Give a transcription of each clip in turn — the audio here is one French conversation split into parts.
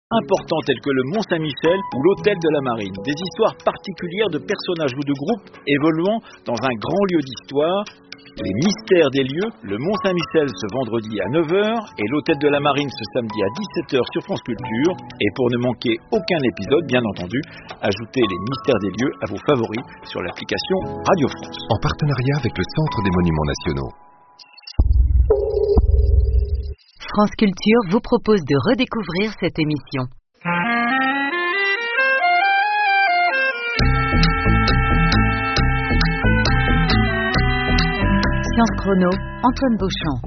importants tels que le Mont-Saint-Michel ou l'Hôtel de la Marine. Des histoires particulières de personnages ou de groupes évoluant dans un grand lieu d'histoire. Les mystères des lieux, le Mont-Saint-Michel ce vendredi à 9 h et l'Hôtel de la Marine ce samedi à 17 h sur France Culture. Et pour ne manquer aucun épisode, bien entendu, ajoutez les mystères des lieux à vos favoris sur l'application Radio France. En partenariat avec le Centre des Monuments Nationaux. France Culture vous propose de redécouvrir cette émission. Science Chrono, Antoine Beauchamp.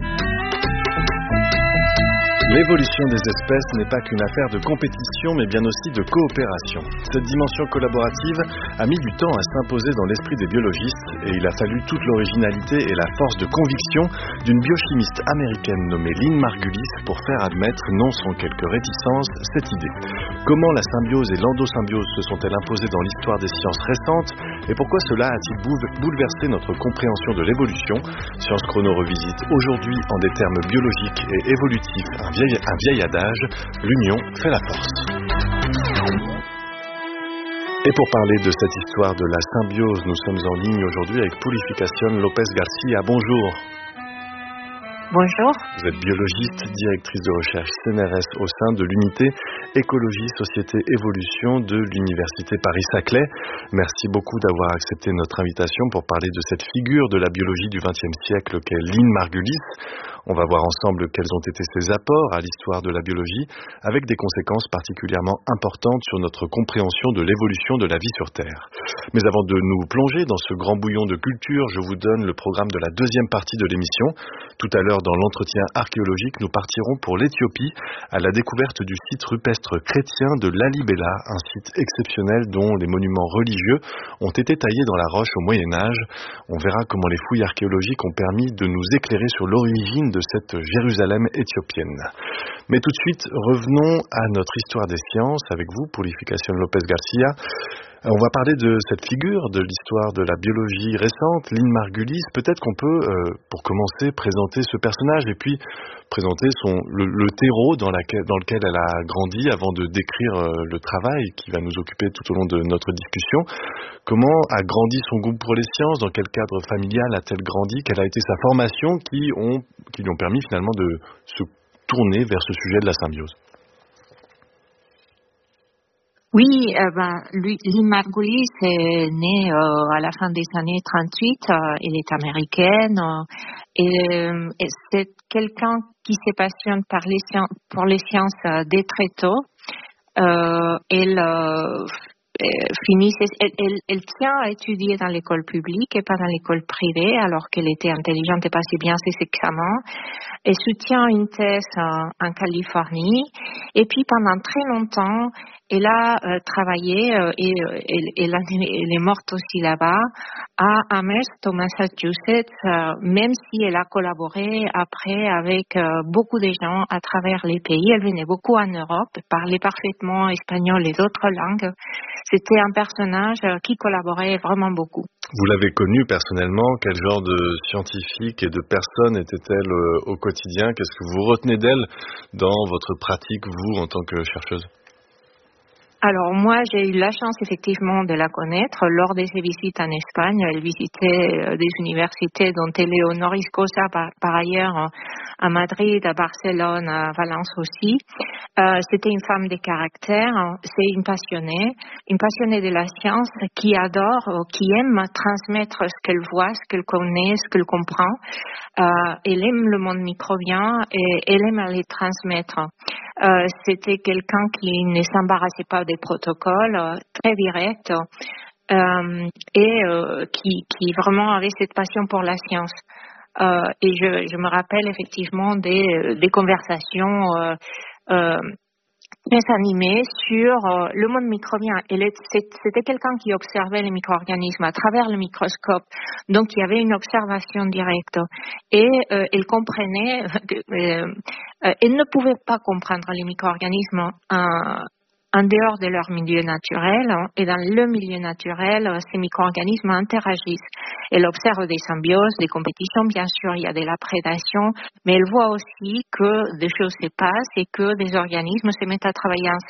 L'évolution des espèces n'est pas qu'une affaire de compétition, mais bien aussi de coopération. Cette dimension collaborative a mis du temps à s'imposer dans l'esprit des biologistes, et il a fallu toute l'originalité et la force de conviction d'une biochimiste américaine nommée Lynn Margulis pour faire admettre, non sans quelques réticences, cette idée. Comment la symbiose et l'endosymbiose se sont-elles imposées dans l'histoire des sciences récentes, et pourquoi cela a-t-il bouleversé notre compréhension de l'évolution? Science Chrono revisite aujourd'hui en des termes biologiques et évolutifs un vieil adage, l'union fait la force. Et pour parler de cette histoire de la symbiose, nous sommes en ligne aujourd'hui avec Purificación López García. Bonjour. Bonjour. Vous êtes biologiste, directrice de recherche CNRS au sein de l'unité Écologie, Société, Évolution de l'Université Paris-Saclay. Merci beaucoup d'avoir accepté notre invitation pour parler de cette figure de la biologie du XXe siècle qu'est Lynn Margulis. On va voir ensemble quels ont été ses apports à l'histoire de la biologie, avec des conséquences particulièrement importantes sur notre compréhension de l'évolution de la vie sur Terre. Mais avant de nous plonger dans ce grand bouillon de culture, je vous donne le programme de la deuxième partie de l'émission. Tout à l'heure, dans l'entretien archéologique, nous partirons pour l'Éthiopie, à la découverte du site rupestre chrétien de Lalibela, un site exceptionnel dont les monuments religieux ont été taillés dans la roche au Moyen-Âge. On verra comment les fouilles archéologiques ont permis de nous éclairer sur l'origine de cette Jérusalem éthiopienne. Mais tout de suite, revenons à notre histoire des sciences avec vous, Purificación López García. On va parler de cette figure de l'histoire de la biologie récente, Lynn Margulis. Peut-être qu'on peut, pour commencer, présenter ce personnage et puis présenter le terreau dans lequel elle a grandi avant de décrire le travail qui va nous occuper tout au long de notre discussion. Comment a grandi son goût pour les sciences? Dans quel cadre familial a-t-elle grandi? Quelle a été sa formation qui lui ont permis finalement de se tourner vers ce sujet de la symbiose? Oui, Lynn Margulis est née à la fin des années 38. Elle est américaine et c'est quelqu'un qui se passionne pour les sciences dès très tôt. Elle tient à étudier dans l'école publique et pas dans l'école privée, alors qu'elle était intelligente et passait bien ses examens. Elle soutient une thèse en Californie. Et puis, pendant très longtemps, elle a travaillé et elle est morte aussi là-bas, à Amherst, au Massachusetts, même si elle a collaboré après avec beaucoup de gens à travers les pays. Elle venait beaucoup en Europe, parlait parfaitement espagnol et d'autres langues. C'était un personnage qui collaborait vraiment beaucoup. Vous l'avez connue personnellement. Quel genre de scientifique et de personne était-elle au quotidien? Qu'est-ce que vous retenez d'elle dans votre pratique, vous, en tant que chercheuse? Alors moi, j'ai eu la chance effectivement de la connaître lors de ses visites en Espagne. Elle visitait des universités dont elle est honoris causa par ailleurs à Madrid, à Barcelone, à Valence aussi. C'était une femme de caractère, c'est une passionnée de la science qui adore, qui aime transmettre ce qu'elle voit, ce qu'elle connaît, ce qu'elle comprend. Elle aime le monde microbien et elle aime les transmettre. C'était quelqu'un qui ne s'embarrassait pas des protocoles, très direct, et qui vraiment avait cette passion pour la science. Et je me rappelle effectivement des conversations très animée sur le monde microbien. C'était quelqu'un qui observait les micro-organismes à travers le microscope. Donc, il y avait une observation directe. Et elle comprenait elle ne pouvait pas comprendre les micro-organismes en dehors de leur milieu naturel, et dans le milieu naturel, ces micro-organismes interagissent. Elle observe des symbioses, des compétitions, bien sûr, il y a de la prédation, mais elle voit aussi que des choses se passent et que des organismes se mettent à travailler